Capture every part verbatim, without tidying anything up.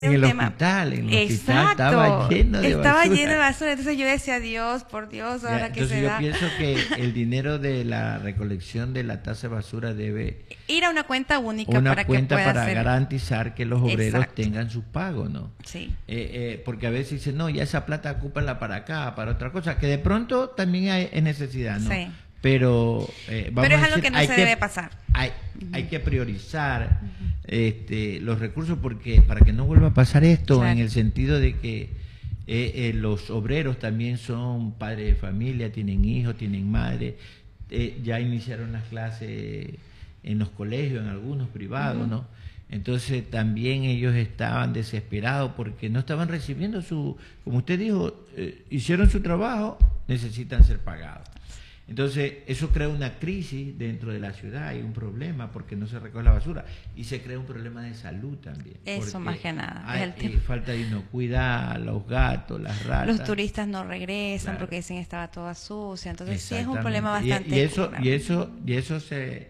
En el tema. hospital, en el Exacto. hospital estaba lleno de estaba basura. lleno de basura, entonces yo decía, Dios, por Dios, ahora Ya, que entonces se yo da. pienso que el dinero de la recolección de la tasa de basura debe Ir a una cuenta única una para cuenta que pueda para ser. garantizar que los obreros Exacto. tengan sus pagos, ¿no? Sí. Eh, eh, porque a veces dicen, no, ya esa plata ocúpala para acá, para otra cosa, que de pronto también hay es necesidad, ¿no? Sí. Pero, eh, vamos Pero es a algo decir, que no hay se debe pasar. Hay, uh-huh. hay que priorizar uh-huh. este, los recursos porque para que no vuelva a pasar esto, claro. en el sentido de que eh, eh, los obreros también son padres de familia, tienen hijos, tienen madre, eh, ya iniciaron las clases en los colegios, en algunos privados, uh-huh. ¿no? Entonces también ellos estaban desesperados porque no estaban recibiendo su, como usted dijo, eh, hicieron su trabajo, necesitan ser pagados. Entonces eso crea una crisis dentro de la ciudad, hay un problema porque no se recoge la basura y se crea un problema de salud también. Eso más que nada. Hay, es el eh, falta de inocuidad, los gatos, las ratas. Los turistas no regresan, claro. porque dicen que estaba toda sucia, entonces sí es un problema bastante. Y, y eso, y eso, y eso se,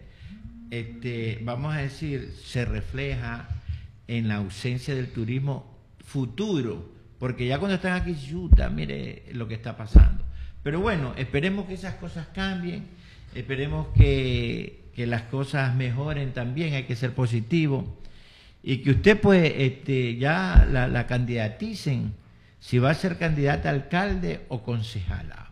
este, vamos a decir, se refleja en la ausencia del turismo futuro, porque ya cuando están aquí, chuta, mire lo que está pasando. Pero bueno, esperemos que esas cosas cambien, esperemos que, que las cosas mejoren también, hay que ser positivo y que usted pues este, ya la, la candidaticen, si va a ser candidata a alcalde o concejala.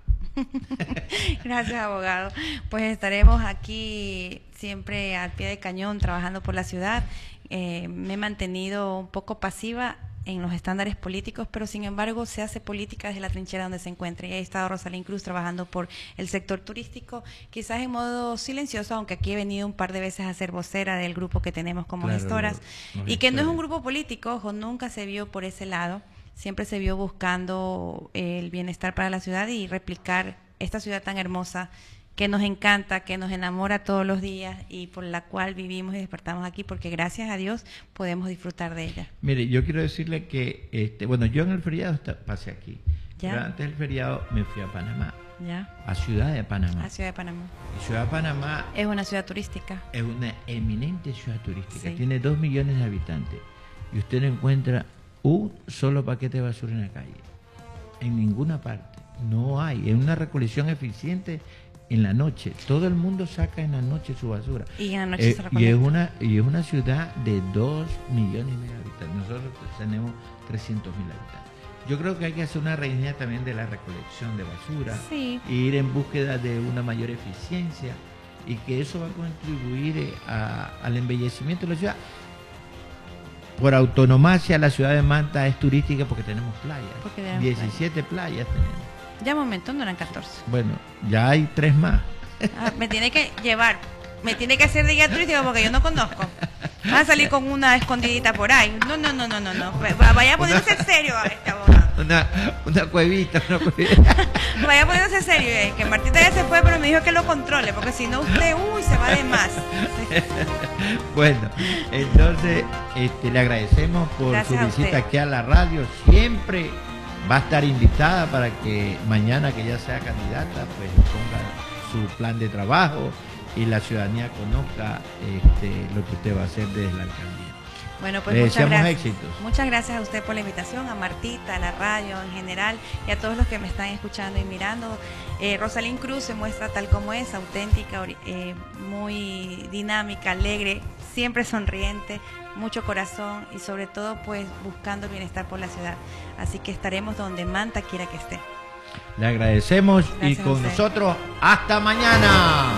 Gracias, abogado. Pues estaremos aquí siempre al pie del cañón trabajando por la ciudad. Eh, me he mantenido un poco pasiva en los estándares políticos, pero sin embargo se hace política desde la trinchera donde se encuentra. Y ahí ha estado Rosalín Cruz trabajando por el sector turístico, quizás en modo silencioso, aunque aquí he venido un par de veces a ser vocera del grupo que tenemos como claro, gestoras, no, no y que no es un grupo político, ojo, nunca se vio por ese lado, siempre se vio buscando el bienestar para la ciudad y replicar esta ciudad tan hermosa que nos encanta, que nos enamora todos los días y por la cual vivimos y despertamos aquí, porque gracias a Dios podemos disfrutar de ella. Mire, yo quiero decirle que, este, bueno, yo en el feriado está, pasé aquí, ¿ya? Pero antes del feriado me fui a Panamá, ¿ya? A Ciudad de Panamá. A Ciudad de Panamá. Y Ciudad de Panamá es una ciudad turística. Es una eminente ciudad turística, sí. Tiene dos millones de habitantes y usted no encuentra un solo paquete de basura en la calle, en ninguna parte, no hay, es una recolección eficiente. En la noche, todo el mundo saca en la noche su basura. Y en la noche eh, se y es una y es una ciudad de dos millones y medio de habitantes. Nosotros tenemos trescientos mil habitantes. Yo creo que hay que hacer una reunión también de la recolección de basura, sí. e ir en búsqueda de una mayor eficiencia y que eso va a contribuir a, al embellecimiento de la ciudad. Por autonomacia, la ciudad de Manta es turística porque tenemos playas. Porque tenemos diecisiete playa. playas tenemos. Ya un momento, no eran catorce. Bueno, ya hay tres más. Ah, me tiene que llevar, me tiene que hacer de guía turística porque yo no conozco. Va a salir con una escondidita por ahí. No, no, no, no, no, no. Vaya a ponerse en serio a este abogado. Una, una cuevita, una cuevita. Vaya a ponerse en serio, eh, que Martita ya se fue, pero me dijo que lo controle, porque si no usted, uy, se va de más. Bueno, entonces este, le agradecemos por Gracias su visita aquí a la radio. Siempre va a estar invitada para que mañana que ya sea candidata pues ponga su plan de trabajo y la ciudadanía conozca este, lo que usted va a hacer desde la alcaldía. Bueno, pues Le muchas deseamos gracias. éxitos. Muchas gracias a usted por la invitación, a Martita, a la radio en general y a todos los que me están escuchando y mirando. Eh, Rosalín Cruz se muestra tal como es, auténtica, eh, muy dinámica, alegre, siempre sonriente, mucho corazón y sobre todo pues buscando el bienestar por la ciudad. Así que estaremos donde Manta quiera que esté. Le agradecemos. Gracias y con nosotros hasta mañana.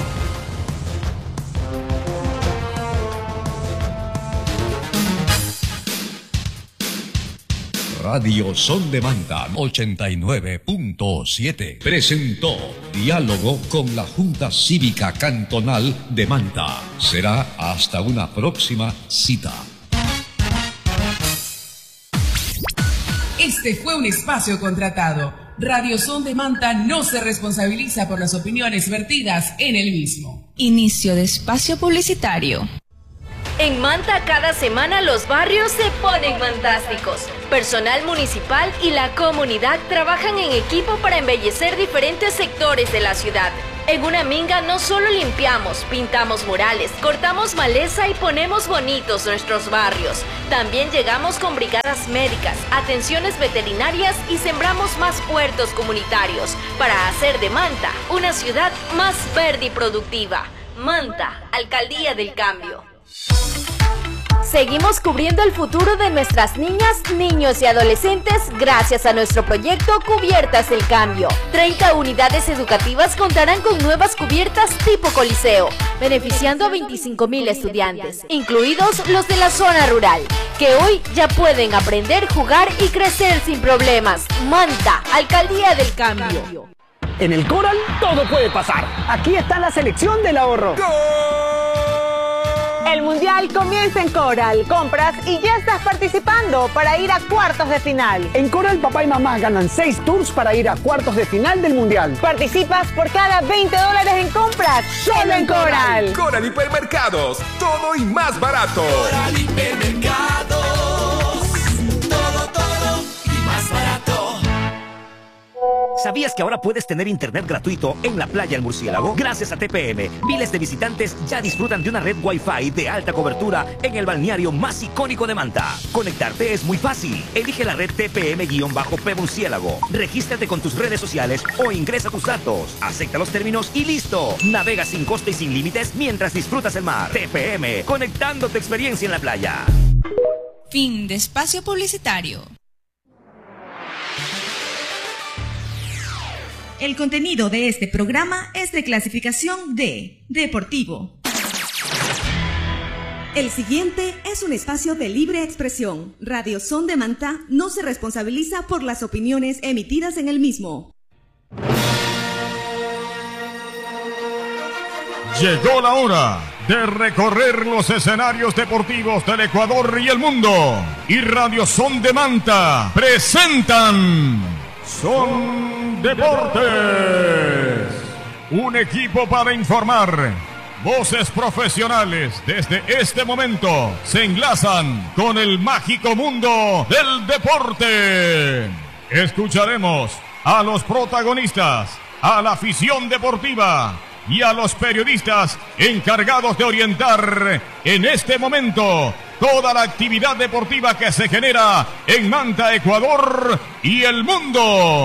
Radio Sol de Manta ochenta y nueve punto siete presentó Diálogo con la Junta Cívica Cantonal de Manta. Será hasta una próxima cita. Este fue un espacio contratado. Radio Sol de Manta no se responsabiliza por las opiniones vertidas en el mismo. Inicio de espacio publicitario. En Manta cada semana los barrios se ponen fantásticos. Personal municipal y la comunidad trabajan en equipo para embellecer diferentes sectores de la ciudad. En Una Minga no solo limpiamos, pintamos murales, cortamos maleza y ponemos bonitos nuestros barrios. También llegamos con brigadas médicas, atenciones veterinarias y sembramos más huertos comunitarios para hacer de Manta una ciudad más verde y productiva. Manta, Alcaldía del Cambio. Seguimos cubriendo el futuro de nuestras niñas, niños y adolescentes gracias a nuestro proyecto Cubiertas del Cambio. treinta unidades educativas contarán con nuevas cubiertas tipo Coliseo, beneficiando a veinticinco mil estudiantes, incluidos los de la zona rural, que hoy ya pueden aprender, jugar y crecer sin problemas. Manta, Alcaldía del Cambio. En el Coral todo puede pasar. Aquí está la selección del ahorro. ¡Gol! El Mundial comienza en Coral. Compras y ya estás participando para ir a cuartos de final. En Coral, papá y mamá ganan seis tours para ir a cuartos de final del Mundial. Participas por cada veinte dólares en compras. ¡Solo en Coral! Coral Hipermercados. Todo y más barato. Coral Hipermercados. Todo, todo y más barato. ¿Sabías que ahora puedes tener internet gratuito en la playa El Murciélago? Gracias a T P M, miles de visitantes ya disfrutan de una red Wi-Fi de alta cobertura en el balneario más icónico de Manta. Conectarte es muy fácil. Elige la red T P M-P Murciélago. Regístrate con tus redes sociales o ingresa tus datos. Acepta los términos y listo. Navega sin coste y sin límites mientras disfrutas el mar. T P M, conectando tu experiencia en la playa. Fin de espacio publicitario. El contenido de este programa es de clasificación D, deportivo. El siguiente es un espacio de libre expresión. Radio Son de Manta no se responsabiliza por las opiniones emitidas en el mismo. Llegó la hora de recorrer los escenarios deportivos del Ecuador y el mundo. Y Radio Son de Manta presentan Son Deportes, un equipo para informar. Voces profesionales desde este momento se enlazan con el mágico mundo del deporte. Escucharemos a los protagonistas, a la afición deportiva y a los periodistas encargados de orientar en este momento toda la actividad deportiva que se genera en Manta, Ecuador y el mundo.